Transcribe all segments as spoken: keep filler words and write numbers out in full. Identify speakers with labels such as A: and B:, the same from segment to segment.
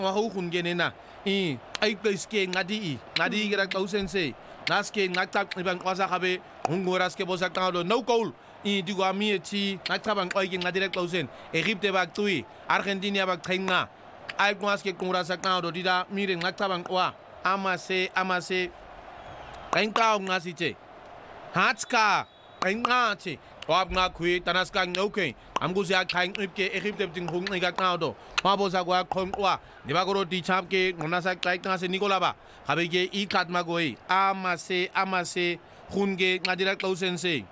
A: wa ho khun genena i ai pleske ngadi i ngadi gira kausense naske ngaqaq ibang kwasa khabe ungoraske bosaqalo no goal i digwami ethi ngacabang qoyike ngadire klausen Egypte baqui Argentina baqhenqa ai kwaske qurasa qalo dida mire ngacabang kwa amase amase qainqa ngasithe hatska qainqathi wabnga khui tanaska ngoke amkusia khaing ipke Egypte ting hunqiga qado mabosa kwa khonqwa nibagoro dichapke ngonasa qainqa se nikolaba habege i khatma goi amase amase khunge ngadira klausense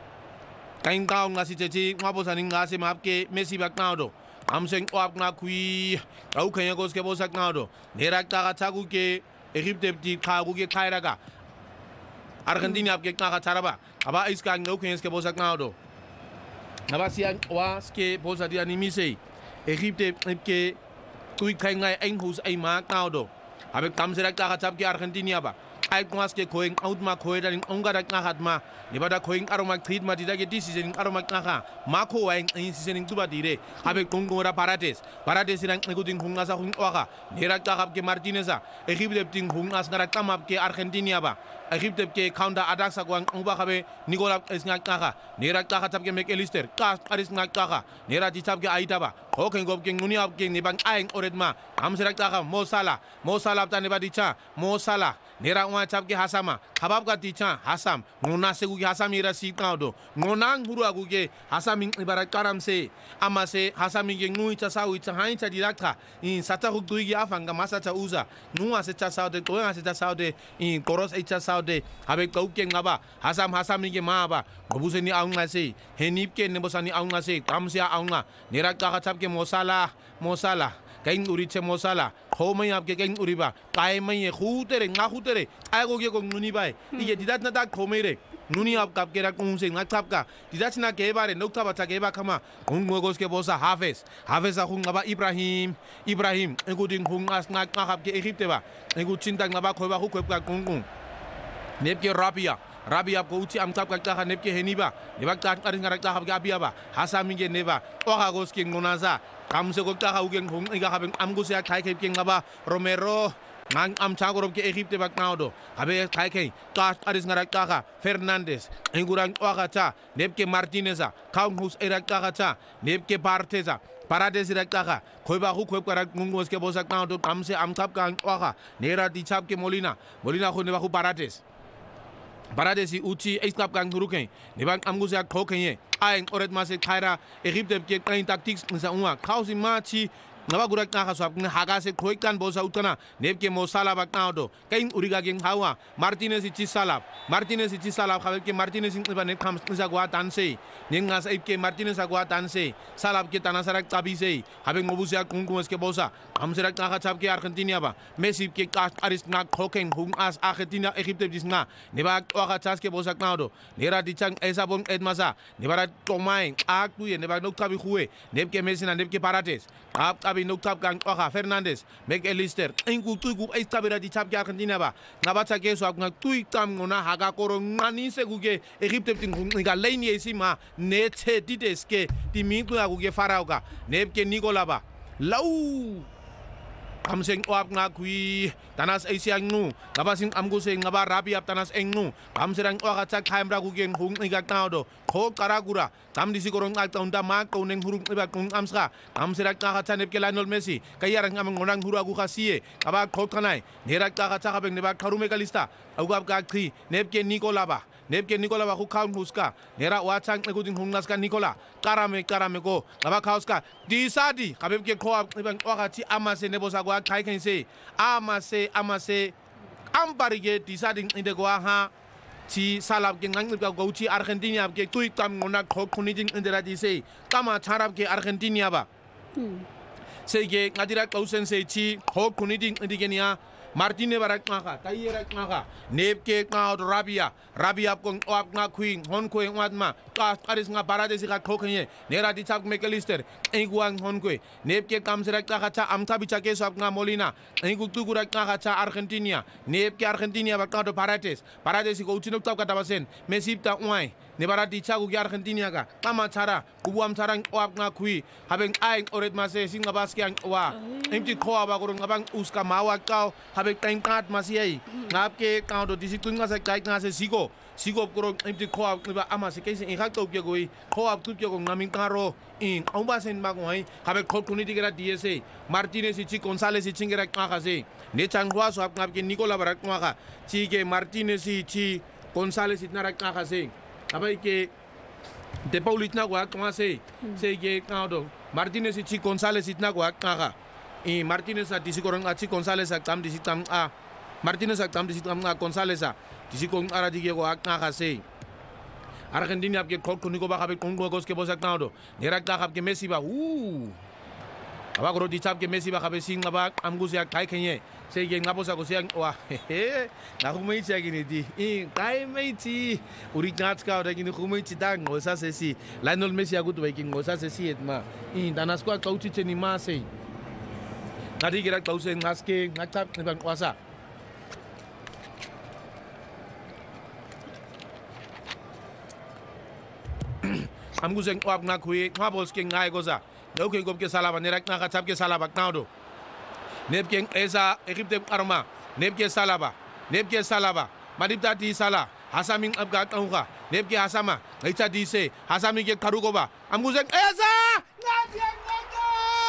A: qainqa ngasithe mabosa ningase mapke Messi baqado amseng wabnga khui au khenya koske bosa qado nerakta gathakuke Egypte ti khakuke khairaga Argentina apke kaka taraba aba iska ngoken ske bosa knado naba sian wa ske bosa dia nimise Egypte ke tui khaingai enghus ai ma knado abe kamsera kaka tapke Argentina ba ai kwaske koing out ma khoida ning ongara kaka ma nibada koing aroma treat ma didage decision aroma kaka mako wa in season tuba dire abe kongora parates parates ran nguding hunga sa hung waka nera kaka ke Martineza Egypte ting hunga ngara kamap ke Argentina ba Egypte ke counter attack sa kwang uba khabe Nicola isnga kaka nera kaka tapke McAllister kas aris nga kaka nera di tapke Aida ba hoken gob ke nguni ab ke nibang aing oredma amsera kaka Mo Salah Mo Salah ta nibadi cha Mo Salah nera wa tapke Hasama habab ka ticha Hasam ngona se gu Hasam ira si kaudo ngonang huru agu ke Hasam ibarat karam se amase Hasam ke ngui cha sawi cha hain cha direkta in sata hu duigi afanga masa cha uza ngua se cha saude to se cha saude in koros e cha saude habe kau ke ngaba Hasam Hasam ke ma ba gobuse ni aunga se henip ke nebosani aunga se kamsia aunga nera ka chap ke Mosala Mosala kain uri che Mosala homai apke kain uri ba kai mai khutere nga khutere ai go ke ko nguni bai ige didat na tak khomere nuni ap kap ke ra kung se nga chap ka didat na ke bare nokta ba ta ke ba khama gung mogos ke bosa Hafiz Hafiz a khung ba Ibrahim Ibrahim eguding khung as nga kap ke Egypte ba egudin tak na ba khoi ba khu khop ka kung kung nep ke Rabia Rabia ko uti am tap ka ka nep ke heniba neba ka aris ngara ka ka abia ba Hasami ke neba oha gos ke ngonaza kamse ko ka ugen hung iga haben am go se kai ke ke ngaba Romero ngang am chagorob ke Egypte bak naudo habe kai kai ka aris ngara ka Fernandes engurang oha ta nep ke Martineza kaung hus era ka ta nep ke Parteza Parades rakaka khoiba khu khoib kara ngungos ke bosak naudo kamse am tap ka oha nera di chap ke Molina Molina khu neba khu Parades Paradesi uti eiskap kang huruken nebang amgusia khokenye aeng oret mase khaira Egypte ke kain tactics sa unwa khausi machi ngaba gurak na khasap ne haga se khoikan bosa utana nebke Mo Salah bak naudo kain uriga geng hawa Martinez chi Salah Martinez chi Salah khabel ke Martinez ba ne kham sa gwa tanse nengas ip ke Martinez gwa tanse Salah ke tanasarak tabise habe ngobusia kungkungos ke bosa amserak na khachap ke Argentina ba Messi ke kas aris na khoken hung as Argentina Egypte disna neba wa khachas ke bosa naudo nera dichang esabon edmasa nebara tomai ak tuye neba nok tabi khuwe nebke Messi na nebke Parates ap abi nok tab kang oha Fernandes McAllister engu tugu ai tabira di chap ke Argentina ba ngaba ke so ngak tui tam ngona haga koro ngani se guge Egypte ting ga laini esima ne che dideske di mingu guge farauga nebke Nicola ba lau amseng oap nga kui tanas asiang nu kabasing amguseng ngaba rabi ap tanas engnu amserang oka chak khaimra gugeng hung igak taudo kho karagura tam disi korong ak taunda mak ko neng hurung ibak kung amska amserak ka chanep ke Lionel Messi kayarang amang ngonang huru agu khasie kaba khot kanai nerak ka chaka beng nebak kharume kalista agab ka thi nepke Nicola ba nepke Nicola ba khu khaun huska nera wachang eguding hungnas ka Nicola karame karame ko kaba khauska disadi kabeb ke kho ibang oka ti amase nebosa gwa kai kense amase amase ambarige disading inde gwa ha ti salab ke ngang ga gauchi Argentina ke tui tam ngona kho khuni jing indera di se kama charab ke Argentina ba se ge ngadira kausen se ti kho khuni jing indigenia Martine barak ngaka tayerak ngaka nepke ngao rabia rabia kong oap nga queen honko ngwadma ka aris nga barade sika kokenye nera di tap mekelister engwang honko nepke kamserak ngaka cha amta bicha keso ap nga molina engu tugurak ngaka cha Argentina nepke Argentina bakado parates parates ko utinok tap kata basen mesipta uai ne baradi chagu ki Argentina ka kama chara kubuam charang oap nga kui habeng aing oret mase singa baski ang wa emti khoa ba kurung abang uska mawa kau habeng time kat masiai ngapke kau do disitun nga sa kai nga se sigo sigo kurung emti khoa ba ama se kaise ingak to pye goi khoa tu pye ko ngaming karo in omba sen ba ngoi habeng khot kuni digera dsa Martinez chi Gonzalez chi ngera ka se ne changwa so ap ngapke Nicola barak nga chi ke Martinez chi Gonzalez itna rak ka se abai ke de Paulit na gua kama se se ke kado Martinez chi Gonzalez itna gua kaka i Martinez a disi korang a chi Gonzalez a tam disi tam a Martinez a tam disi tam a Gonzalez a disi kong ara dige gua kaka se Argentina ke kol kuniko ba kabe kong gos ke bosak kado nerak ka ke Messi ba u aba gro di chap ke Messi ba kabe sing ba amgu se kai kenye se ge ngabosa ko se wa he na humai chi agini di i kai mai chi uri gnats ka ora gini humai chi dang ngosa se si Lionel Messi agut ba king ngosa se si etma i danas ko kauchi cheni ma se nadi gira kause ngaske ngachap ne bang kwasa amgu se kwap na kui ngabos ke ngai goza okay gom ke salaba nerak na kachap ke salaba knaudo nepke esa Egypte arma nepke salaba nepke salaba madipta di sala hasaming abga tauka nepke hasama ngaita di se hasami ke karugoba amguzen esa ngati ngaka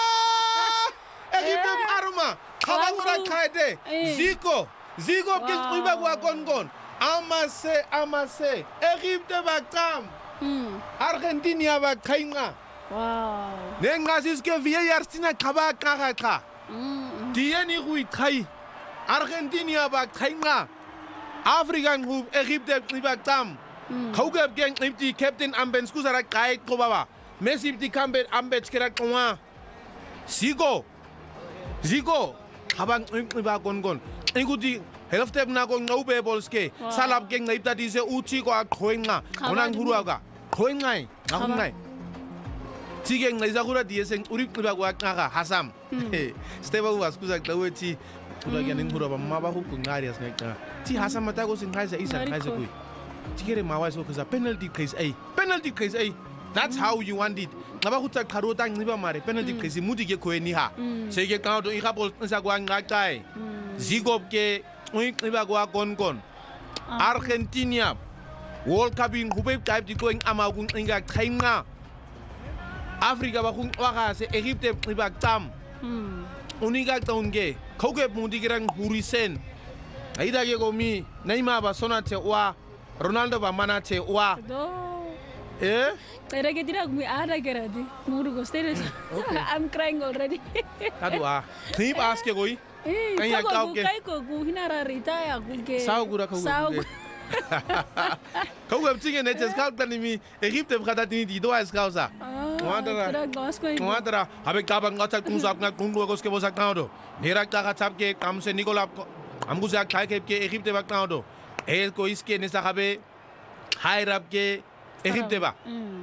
A: Egypte arma kabagura kaide ziko ziko ke kuiba kwa kongon amase amase Egypte bakam Argentina ba kainga
B: wow
A: nengasis ke vie yarsina kaba kaka ka Tieni hui kai Argentina ba kainga African hu Egypte ba tam khauge geng imti captain ambens kusara kai ko baba Messi ti kambe ambet kira kwa sigo zigo habang ba gon gon iguti helfte na ko ngobe bolske salab geng naipta di se uchi ko khoinga onang huruaga khoingai ngahungai Tigeng naizagura dieseng urip kuba gua ngaka hasam steba was kuza taweti kuda ganin hura ba maba huku ngari as ngaka ti hasam mata go sing haisa isa haisa kui tigere mawa so kuza penalty case a penalty case a that's how you want it ngaba hutsa karota ngiba mare penalty case mudi ke koeni ha sege kaunto ikapol nsa gwa ngakai zigob ke ngiba gwa gon gon Argentina World Cup in hubeb type di going amagung inga kainga Afrika ba kung waka se Egypte ibag tam uniga taunge kauke mundi girang hurisen aida ge gomi Neymar ba sonate wa Ronaldo ba manate wa eh
B: Tera ke tidak mi ada geradi muru go stay I'm crying already
A: adu ah ni ba aske goi
B: kai ya kauke kai ko gu hinara rita ya gu ke
A: sao gura kauke kauke tinge ne tes kalta ni mi Egypte brada ni di do as causa Wandera, wandera. Habe kabang ngatak kung sap nga kung luagos ke bosak naudo. Nirak taka tap ke kam se Nicola amgu sa kai ke ke Egypte bak naudo. El ko iske ne sa habe high rap ke Egypte ba.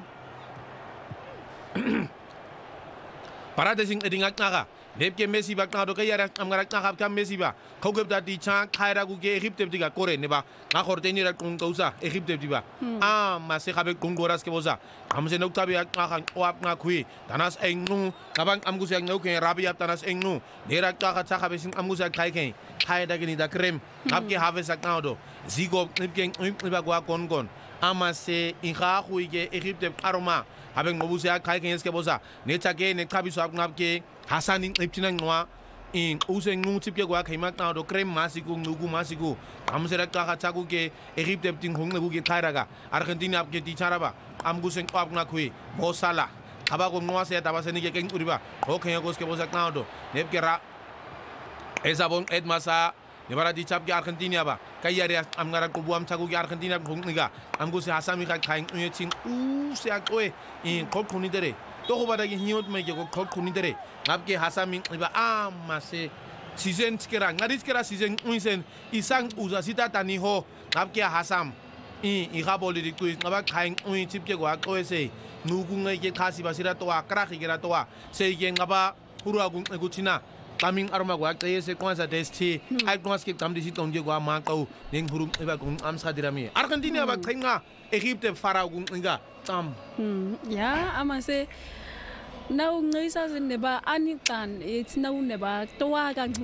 A: Para desing edingak naka. Nep ke Messi bak naudo kaya rak am ngarak naka kam Messi ba. Kau ke dati chang kai ragu ke Egypte tiga kore ne ba. Ngakor teni rak kung kausa Egypte tiba. Ah masih habe kung goras ke bosa. Amse nok tabi ak ngakang oap ngakui tanas engnu ngabang amgus yang ngau ke rabi ap tanas engnu nerak ka ka ka besin amgus ak kai kai kai da gini da krem ngap ke have sak naudo zigo nipke niba gwa kon kon amase inga hui ke Egypte aroma habeng mobuse ak kai kai eske bosa ne chake ne tabi so ak ngap ke hasanin niptinan noa in useng nu tipke gwa kai mak naudo krem masiku nugu masiku amse rak ka ka chaku ke Egypte ting hong nugu ke kairaga Argentina ap ke ti charaba amguseng oap ngakui bosala abago ngoase tabase ni keng uriba okay gos ke bosak naudo nep ke ra esa bon edmasa ne bara di chap ke Argentina ba kayari am ngara ko buam chagu ke Argentina hong niga amguse hasami ka kain uyeting u se akoe in kol kuni dere to ko badagi hiot me ke ko kol kuni dere ngap ke hasami iba amase season skera ngadi skera season unsen isang uza sita tani ho ngapke hasam i i gaboli di kuis ngaba khaing ui chipke gwa koese nugu ngai ke khasi basira to akra khigera to se ke ngaba urwa gu guchina kaming aroma gwa kese kwanza desti ai kwanske kam disi tonge gwa ma kau ning hurum eba gun amsa dirami Argentina ba khinga Egypte farau gun nga tam
B: ya amase nau ngai sa neba anitan it's nau neba toa kan